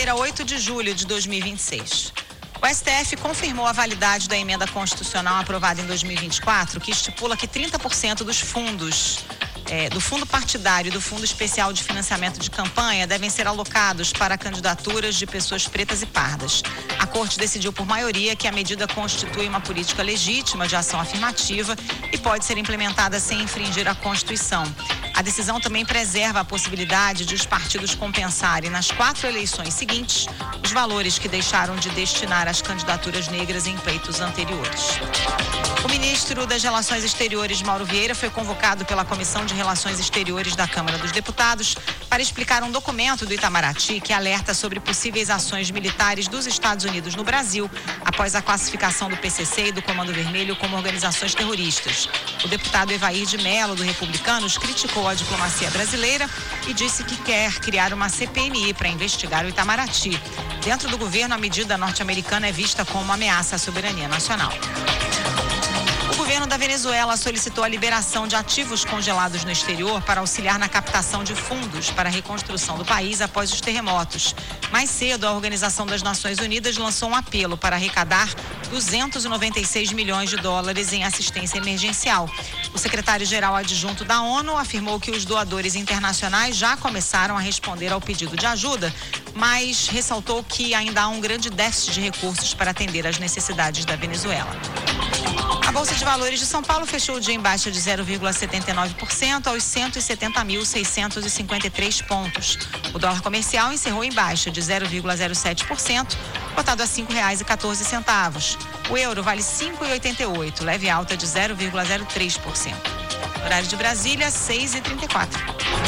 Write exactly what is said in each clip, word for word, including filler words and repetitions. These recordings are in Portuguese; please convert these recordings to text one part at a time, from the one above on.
segunda-feira, oito de julho de dois mil e vinte e seis. O S T F confirmou a validade da emenda constitucional aprovada em dois mil e vinte e quatro, que estipula que trinta por cento dos fundos É, do fundo partidário e do fundo especial de financiamento de campanha devem ser alocados para candidaturas de pessoas pretas e pardas. A Corte decidiu por maioria que a medida constitui uma política legítima de ação afirmativa e pode ser implementada sem infringir a Constituição. A decisão também preserva a possibilidade de os partidos compensarem nas quatro eleições seguintes os valores que deixaram de destinar às candidaturas negras em pleitos anteriores. O ministro das Relações Exteriores, Mauro Vieira, foi convocado pela Comissão de Relações Exteriores da Câmara dos Deputados para explicar um documento do Itamaraty que alerta sobre possíveis ações militares dos Estados Unidos no Brasil após a classificação do P C C e do Comando Vermelho como organizações terroristas. O deputado Evair de Mello, do Republicanos, criticou a diplomacia brasileira e disse que quer criar uma C P M I para investigar o Itamaraty. Dentro do governo, a medida norte-americana é vista como uma ameaça à soberania nacional. O governo da Venezuela solicitou a liberação de ativos congelados no exterior para auxiliar na captação de fundos para a reconstrução do país após os terremotos. Mais cedo, a Organização das Nações Unidas lançou um apelo para arrecadar duzentos e noventa e seis milhões de dólares em assistência emergencial. O secretário-geral adjunto da ONU afirmou que os doadores internacionais já começaram a responder ao pedido de ajuda, mas ressaltou que ainda há um grande déficit de recursos para atender às necessidades da Venezuela. A Bolsa de Valores de São Paulo fechou o dia em baixa de zero vírgula setenta e nove por cento aos cento e setenta mil seiscentos e cinquenta e três pontos. O dólar comercial encerrou em baixa de zero vírgula zero sete por cento, cotado a cinco reais e quatorze centavos. O euro vale cinco reais e oitenta e oito centavos, leve alta de zero vírgula zero três por cento. Horário de Brasília, seis e trinta e quatro.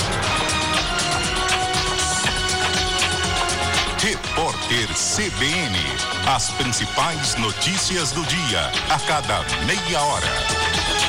Repórter C B N. As principais notícias do dia, a cada meia hora.